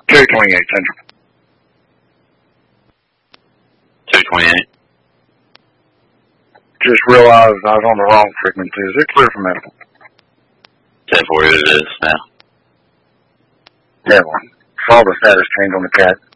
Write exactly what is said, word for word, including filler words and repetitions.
two twenty-eight Central. two twenty-eight. Just realized I was on the wrong frequency. Is it clear for medical? ten four, it is now. Yeah, well, saw the status change on the cat.